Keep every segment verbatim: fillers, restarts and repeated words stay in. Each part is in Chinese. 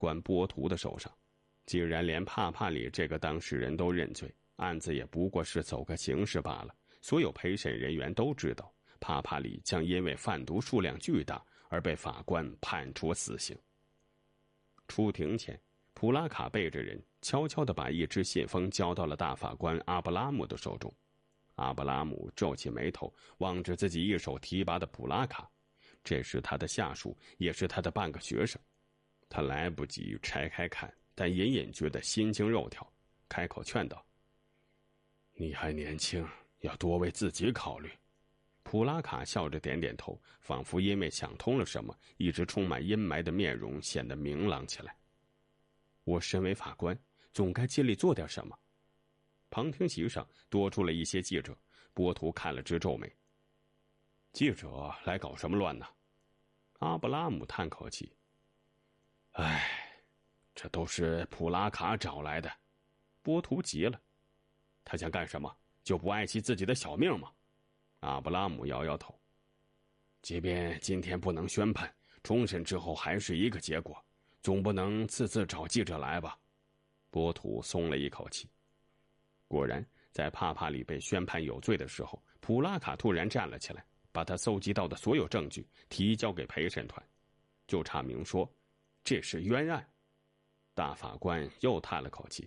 官波图的手上。既然连帕帕里这个当事人都认罪，案子也不过是走个形式罢了。所有陪审人员都知道，帕帕里将因为贩毒数量巨大而被法官判处死刑。出庭前，普拉卡背着人，悄悄地把一只信封交到了大法官阿布拉姆的手中。阿布拉姆皱起眉头，望着自己一手提拔的普拉卡，这是他的下属，也是他的半个学生。他来不及拆开看，但隐隐觉得心惊肉跳，开口劝道：“你还年轻，要多为自己考虑。”普拉卡笑着点点头，仿佛因为想通了什么，一直充满阴霾的面容显得明朗起来。我身为法官，总该尽力做点什么。旁听席上多出了一些记者，波图看了直皱眉。记者来搞什么乱呢？阿布拉姆叹口气：“唉，这都是普拉卡找来的。”波图急了：“他想干什么？就不爱惜自己的小命吗？”阿布拉姆摇摇头：“即便今天不能宣判，重审之后还是一个结果，总不能次次找记者来吧？”波图松了一口气。果然，在帕帕里被宣判有罪的时候，普拉卡突然站了起来，把他搜集到的所有证据提交给陪审团，就差明说这是冤案。大法官又叹了口气：“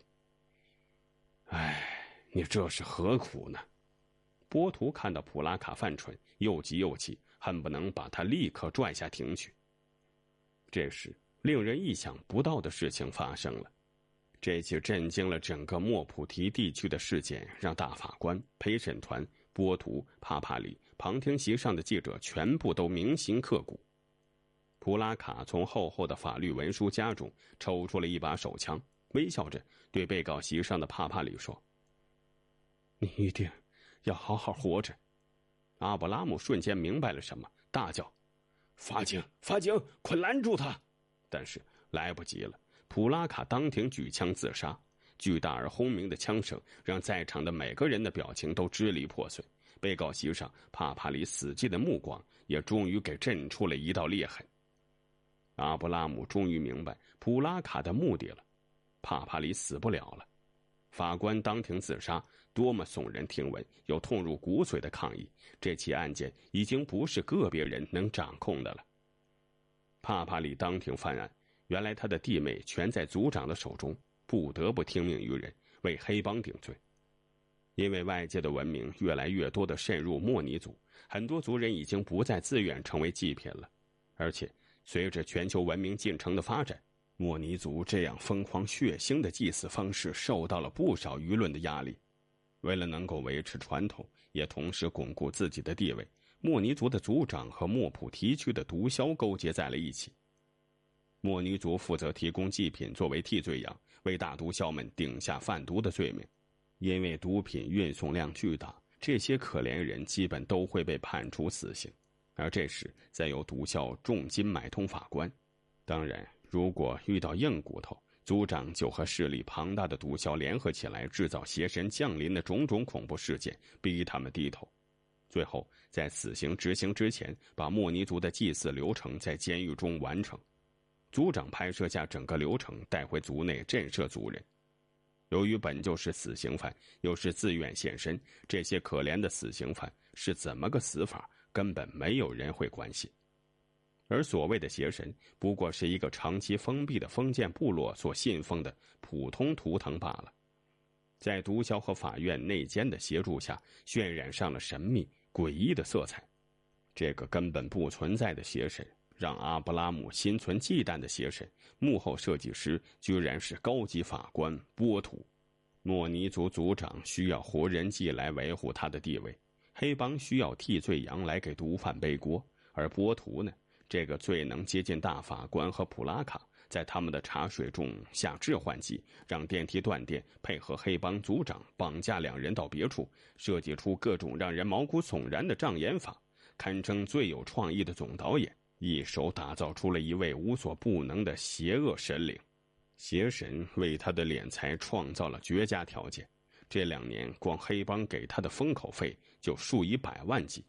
唉，你这是何苦呢？”波图看到普拉卡犯蠢，又急又气，恨不能把他立刻拽下庭去。这时，令人意想不到的事情发生了。这起震惊了整个莫普提地区的事件，让大法官、陪审团、波图、帕帕里、旁听席上的记者全部都铭心刻骨。普拉卡从厚厚的法律文书夹中抽出了一把手枪，微笑着对被告席上的帕帕里说：“你一定要好好活着。”阿布拉姆瞬间明白了什么，大叫：“法警，法警，快拦住他！”但是来不及了，普拉卡当庭举枪自杀，巨大而轰鸣的枪声让在场的每个人的表情都支离破碎。被告席上帕帕里死寂的目光也终于给震出了一道裂痕。阿布拉姆终于明白普拉卡的目的了，帕帕里死不了了。法官当庭自杀，多么耸人听闻又痛入骨髓的抗议！这起案件已经不是个别人能掌控的了。帕帕里当庭犯案，原来他的弟妹全在族长的手中，不得不听命于人，为黑帮顶罪。因为外界的文明越来越多地渗入莫尼族，很多族人已经不再自愿成为祭品了。而且随着全球文明进程的发展，莫尼族这样疯狂血腥的祭祀方式受到了不少舆论的压力。为了能够维持传统，也同时巩固自己的地位，莫尼族的族长和莫普提区的毒枭勾结在了一起。莫尼族负责提供祭品作为替罪羊，为大毒枭们顶下贩毒的罪名。因为毒品运送量巨大，这些可怜人基本都会被判处死刑。而这时再由毒枭重金买通法官。当然，如果遇到硬骨头，族长就和势力庞大的毒枭联合起来，制造邪神降临的种种恐怖事件，逼他们低头。最后在死刑执行之前，把莫尼族的祭祀流程在监狱中完成。族长拍摄下整个流程，带回族内震慑族人。由于本就是死刑犯，又是自愿献身，这些可怜的死刑犯是怎么个死法，根本没有人会关心。而所谓的邪神，不过是一个长期封闭的封建部落所信奉的普通图腾罢了。在毒枭和法院内奸的协助下，渲染上了神秘诡异的色彩。这个根本不存在的邪神，让阿布拉姆心存忌惮的邪神，幕后设计师居然是高级法官波图。莫尼族族长需要活人祭来维护他的地位，黑帮需要替罪羊来给毒贩背锅，而波图呢，这个最能接近大法官和普拉卡，在他们的茶水中下致幻剂，让电梯断电，配合黑帮族长绑架两人到别处，设计出各种让人毛骨悚然的障眼法，堪称最有创意的总导演，一手打造出了一位无所不能的邪恶神灵。邪神为他的敛财创造了绝佳条件，这两年光黑帮给他的封口费就数以百万计。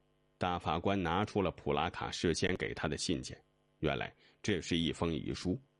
大法官拿出了普拉卡事先给他的信件，原来这是一封遗书，